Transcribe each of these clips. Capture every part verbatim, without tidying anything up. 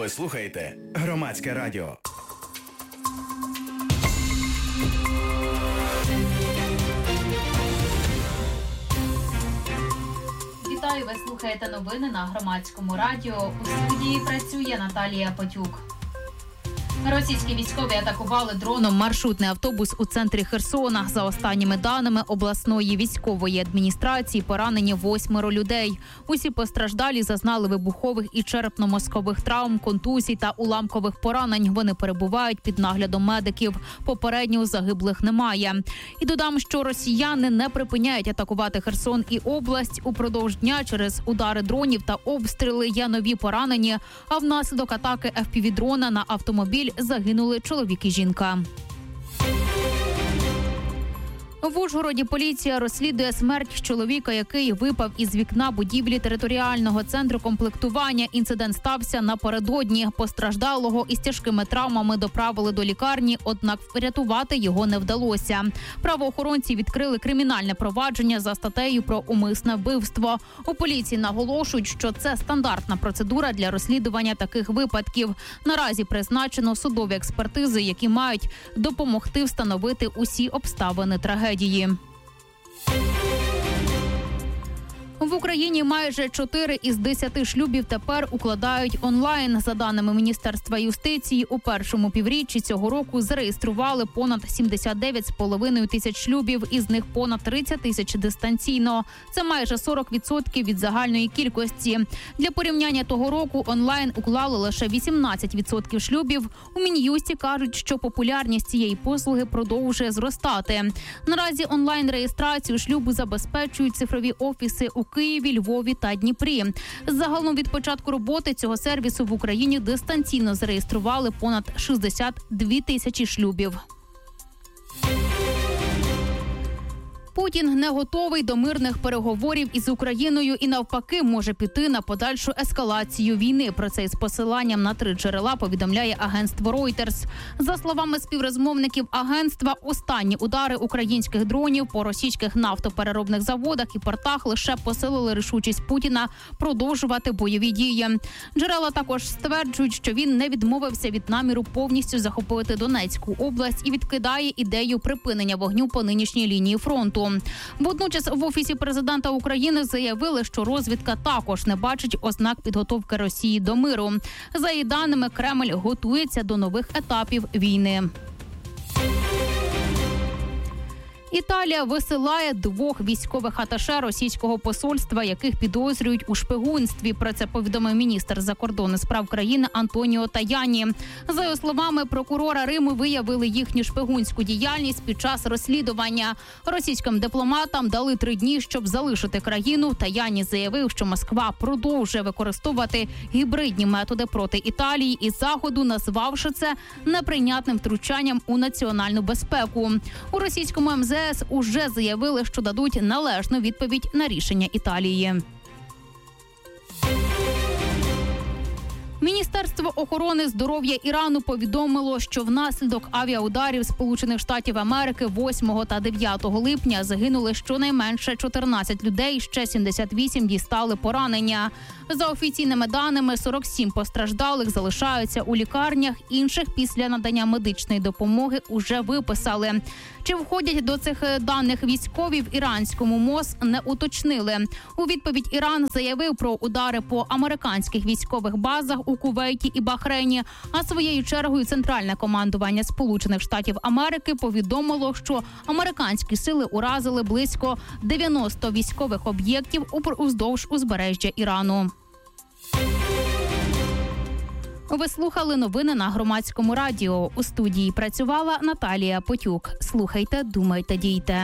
Ви слухаєте Громадське радіо. Вітаю, ви слухаєте новини на Громадському радіо. У студії працює Наталія Потюк. Російські військові атакували дроном маршрутний автобус у центрі Херсона. За останніми даними обласної військової адміністрації, поранені восьмеро людей. Усі постраждалі зазнали вибухових і черепно-мозкових травм, контузій та уламкових поранень. Вони перебувають під наглядом медиків. Попередньо загиблих немає. І додам, що росіяни не припиняють атакувати Херсон і область. Упродовж дня через удари дронів та обстріли є нові поранені, а внаслідок атаки еф пі ві-дрона на автомобіль загинули чоловік і жінка. В Ужгороді поліція розслідує смерть чоловіка, який випав із вікна будівлі територіального центру комплектування. Інцидент стався напередодні. Постраждалого із тяжкими травмами доправили до лікарні, однак врятувати його не вдалося. Правоохоронці відкрили кримінальне провадження за статтею про умисне вбивство. У поліції наголошують, що це стандартна процедура для розслідування таких випадків. Наразі призначено судові експертизи, які мають допомогти встановити усі обставини трагедії. В Україні майже чотири із десяти шлюбів тепер укладають онлайн. За даними Міністерства юстиції, у першому півріччі цього року зареєстрували понад сімдесят дев'ять з половиною тисяч шлюбів, із них понад тридцять тисяч дистанційно. Це майже сорок відсотків від загальної кількості. Для порівняння того року онлайн уклали лише вісімнадцять відсотків шлюбів. У Мін'юсті кажуть, що популярність цієї послуги продовжує зростати. Наразі онлайн-реєстрацію шлюбу забезпечують цифрові офіси у Києві, Львові та Дніпрі. Загалом від початку роботи цього сервісу в Україні дистанційно зареєстрували понад шістдесят дві тисячі шлюбів. Путін не готовий до мирних переговорів із Україною і навпаки може піти на подальшу ескалацію війни. Про це із посиланням на три джерела повідомляє агентство Reuters. За словами співрозмовників агентства, останні удари українських дронів по російських нафтопереробних заводах і портах лише посилили рішучість Путіна продовжувати бойові дії. Джерела також стверджують, що він не відмовився від наміру повністю захопити Донецьку область і відкидає ідею припинення вогню по нинішній лінії фронту. Водночас в Офісі президента України заявили, що розвідка також не бачить ознак підготовки Росії до миру. За її даними, Кремль готується до нових етапів війни. Італія висилає двох військових аташе російського посольства, яких підозрюють у шпигунстві. Про це повідомив міністр закордонних справ країни Антоніо Таяні. За його словами, прокурора Риму виявили їхню шпигунську діяльність під час розслідування. Російським дипломатам дали три дні, щоб залишити країну. Таяні заявив, що Москва продовжує використовувати гібридні методи проти Італії і Заходу, назвавши це неприйнятним втручанням у національну безпеку. У російському ем зе ес уже заявили, що дадуть належну відповідь на рішення Італії. Міністерство охорони здоров'я Ірану повідомило, що внаслідок авіаударів Сполучених Штатів Америки восьмого та дев'ятого липня загинули щонайменше чотирнадцять людей, ще сімдесят вісім дістали поранення. За офіційними даними, сорок сім постраждалих залишаються у лікарнях, інших після надання медичної допомоги уже виписали. Чи входять до цих даних військові в іранському МОЗ, не уточнили. У відповідь Іран заявив про удари по американських військових базах у Кувейті і Бахрейні, а своєю чергою Центральне командування Сполучених Штатів Америки повідомило, що американські сили уразили близько дев'яносто військових об'єктів уздовж узбережжя Ірану. Ви слухали новини на Громадському радіо. У студії працювала Наталія Потюк. Слухайте, думайте, дійте.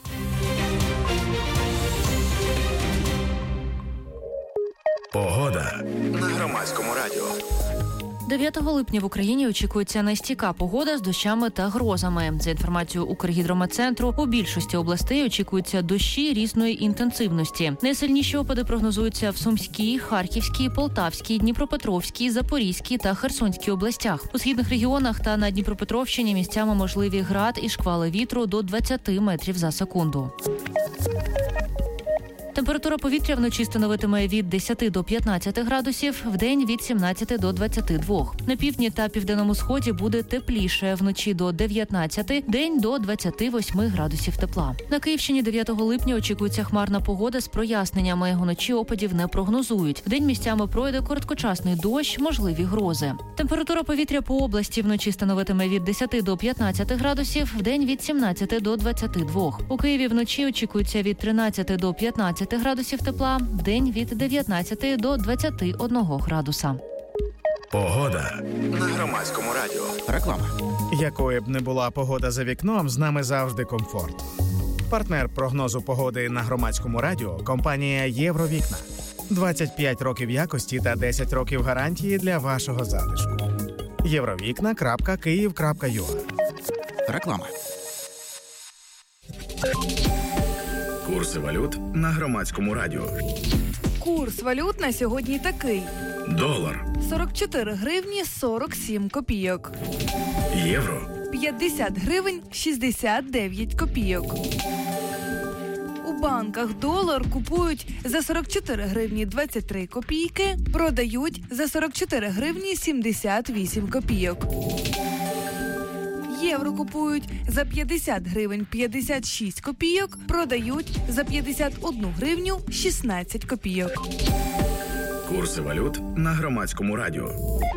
Погода на Громадському радіо. дев'ятого липня в Україні очікується нестійка погода з дощами та грозами. За інформацією Укргідрометцентру, у більшості областей очікуються дощі різної інтенсивності. Найсильніші опади прогнозуються в Сумській, Харківській, Полтавській, Дніпропетровській, Запорізькій та Херсонській областях. У східних регіонах та на Дніпропетровщині місцями можливі град і шквали вітру до двадцяти метрів за секунду. Температура повітря вночі становитиме від десяти до п'ятнадцяти градусів, вдень від сімнадцяти до двадцяти двох. На півдні та південному сході буде тепліше, вночі до дев'ятнадцяти, день до двадцяти восьми градусів тепла. На Київщині дев'ятого липня очікується хмарна погода з проясненнями. Уночі опадів не прогнозують. Вдень місцями пройде короткочасний дощ, можливі грози. Температура повітря по області вночі становитиме від десяти до п'ятнадцяти градусів, вдень від сімнадцяти до двадцяти двох. У Києві вночі очікується від тринадцяти до п'ятнадцяти градусів тепла, вдень від дев'ятнадцяти до двадцяти одного градуса. Погода на Громадському радіо. Реклама. Якою б не була погода за вікном, з нами завжди комфорт. Партнер прогнозу погоди на Громадському радіо – компанія «Євровікна». двадцять п'ять років якості та десять років гарантії для вашого затишку. євровікна крапка київ крапка ю а. Реклама. Курси валют на Громадському радіо. Курс валют на сьогодні такий. Долар. сорок чотири гривні сорок сім копійок. Євро. п'ятдесят гривень шістдесят дев'ять копійок. У банках долар купують за сорок чотири гривні двадцять три копійки, продають за сорок чотири гривні сімдесят вісім копійок. Євро купують за п'ятдесят гривень п'ятдесят шість копійок, продають за п'ятдесят одну гривню шістнадцять копійок. Курси валют на Громадському радіо.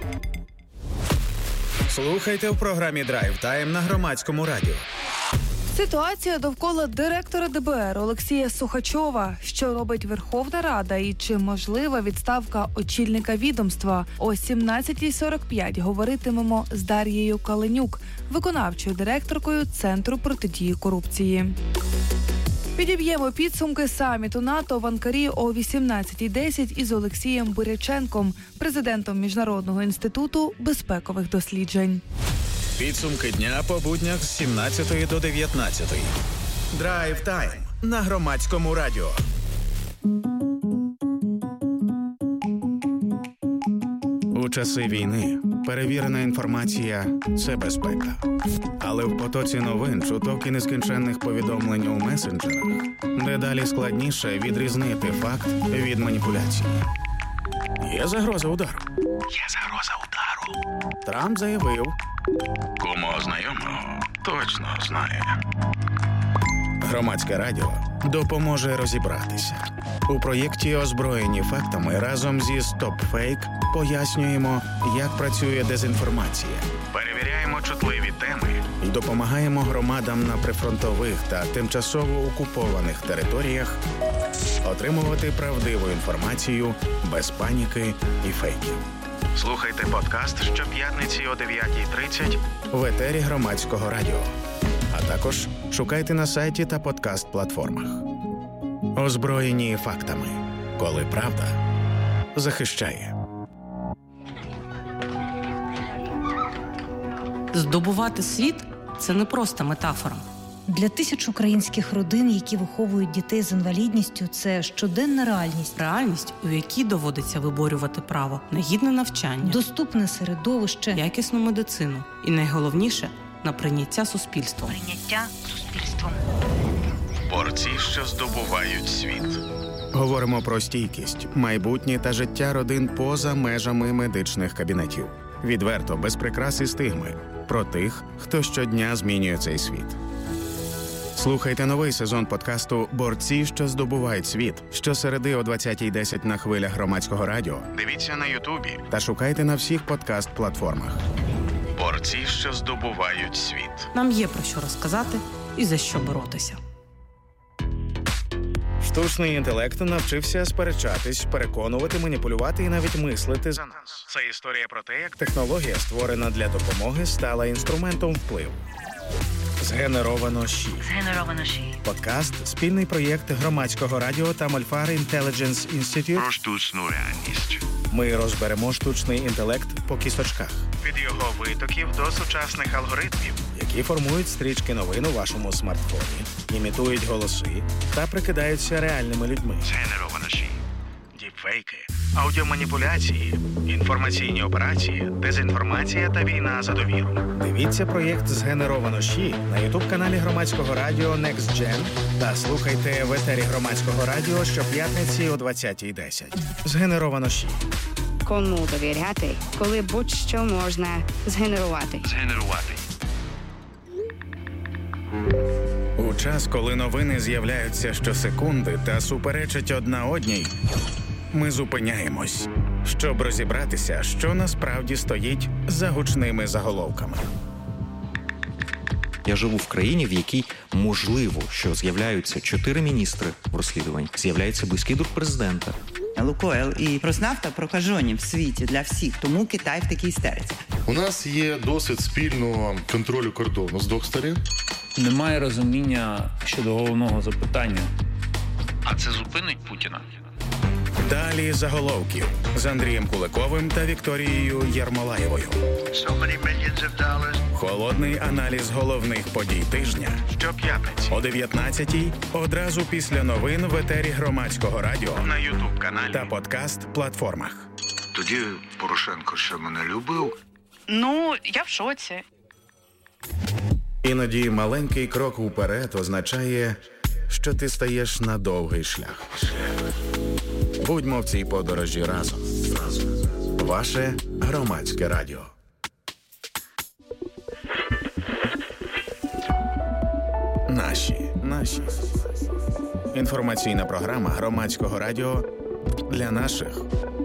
Слухайте в програмі «Драйв Тайм» на Громадському радіо. Ситуація довкола директора де бе ер Олексія Сухачова. Що робить Верховна Рада і чи можлива відставка очільника відомства? О сімнадцятій сорок п'ять говоритимемо з Дар'єю Каленюк, виконавчою директоркою Центру протидії корупції. Підіб'ємо підсумки саміту НАТО в Анкарі о вісімнадцятій десять із Олексієм Буряченком, президентом Міжнародного інституту безпекових досліджень. Підсумки дня по буднях з сімнадцятої до дев'ятнадцятої. «Драйв Тайм» на Громадському радіо. У часи війни перевірена інформація – це безпека. Але в потоці новин, чуток і нескінченних повідомлень у месенджерах дедалі складніше відрізнити факт від маніпуляції. Є загроза удару. Є загроза удару. Трамп заявив. Кому знайомого точно знає. Громадське радіо допоможе розібратися. У проєкті «Озброєні фактами» разом зі «Стоп-фейк» пояснюємо, як працює дезінформація. Перевіряємо чутливі теми І допомагаємо громадам на прифронтових та тимчасово окупованих територіях отримувати правдиву інформацію без паніки і фейків. Слухайте подкаст щоп'ятниці о дев'ятій тридцять В етері Громадського радіо. А також шукайте на сайті та подкаст-платформах. Озброєні фактами. Коли правда захищає. Здобувати світ – це не просто метафора. Для тисяч українських родин, які виховують дітей з інвалідністю, це щоденна реальність. Реальність, у якій доводиться виборювати право на гідне навчання, доступне середовище, якісну медицину і, найголовніше, на прийняття суспільством. Прийняття суспільством. борці, що здобувають світ. Говоримо про стійкість, майбутнє та життя родин поза межами медичних кабінетів. Відверто, без прикрас і стигми. Про тих, хто щодня змінює цей світ. Слухайте новий сезон подкасту «Борці, що здобувають світ» щосереди о двадцятій десять на хвилях Громадського радіо. Дивіться на Ютубі. Та шукайте на всіх подкаст-платформах. Борці, що здобувають світ. Нам є про що розказати і за що боротися. Штучний інтелект навчився сперечатись, переконувати, маніпулювати і навіть мислити за нас. Це історія про те, як технологія, створена для допомоги, стала інструментом впливу. Згенеровано ЩІ. Згенеровано ЩІ. Подкаст – спільний проєкт Громадського радіо та Мольфар Intelligence Institute. Про штучну реальність. Ми розберемо штучний інтелект по кісточках. Від його витоків до сучасних алгоритмів, які формують стрічки новин у вашому смартфоні, імітують голоси та прикидаються реальними людьми. Згенеровано ЩІ. Діпфейки, аудіоманіпуляції, інформаційні операції, дезінформація та війна за довіру. Дивіться проєкт «Згенеровано ЩІ» на ютуб-каналі Громадського радіо Next Gen та слухайте в етері Громадського радіо щоп'ятниці о двадцятій десять. «Згенеровано ЩІ». Кому довіряти, коли будь-що можна згенерувати. Згенерувати. У час, коли новини з'являються щосекунди та суперечать одна одній, ми зупиняємось, щоб розібратися, що насправді стоїть за гучними заголовками. Я живу в країні, в якій можливо, що з'являються чотири міністри в розслідуванні, з'являється близький друг президента. Лукойл і Роснафта прокажені в світі для всіх, тому Китай в такій істериці. У нас є досвід спільного контролю кордону з двох сторін. Немає розуміння щодо головного запитання. А це зупинить Путіна? Далі заголовків з Андрієм Куликовим та Вікторією Єрмолаєвою. Холодний аналіз головних подій тижня. Щоп'ятниці О дев'ятнадцятій одразу після новин в етері Громадського радіо на ютуб-каналі та подкаст-платформах. Тоді Порошенко ще мене любив. Ну, я в шоці. Іноді маленький крок уперед означає, що ти стаєш на довгий шлях. Будьмо в цій подорожі разом. Ваше Громадське радіо. Наші. Наші. Інформаційна програма Громадського радіо для наших.